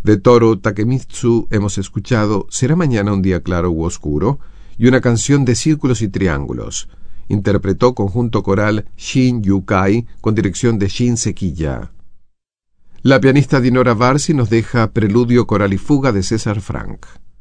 De Toru Takemitsu hemos escuchado Será mañana un día claro u oscuro y una canción de círculos y triángulos. Interpretó conjunto coral Shin Yukai con dirección de Shin Sekiya. La pianista Dinora Varsi nos deja Preludio coral y fuga de César Franck.